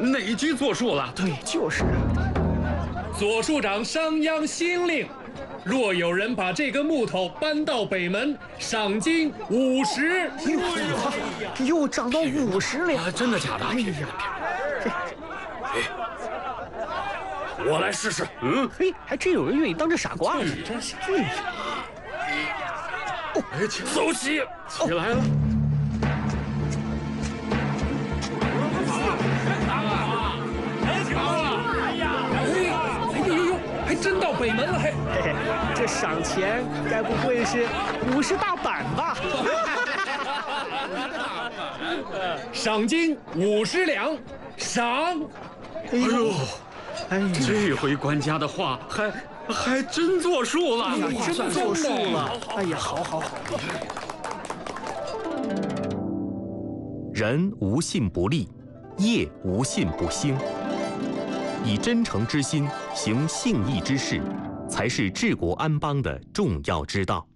哪句作数了？ 对，就是。 左庶长商鞅新令，若有人把这根木头搬到北门，赏金50。 又涨到50了！ 真的假的？ 哎呀， 我来试试。 嘿，还真有人愿意当这傻瓜子。 真是。 走起！ 起来了。 还真到北门了，嘿， 这赏钱该不会是50大板吧？ 赏金50两，赏。 哎呦， 哎呀， 这回官家的话还真作数了， 真作数了。哎呀，好。 人无信不立，业无信不兴。以真诚之心行信义之事，才是治国安邦的重要之道。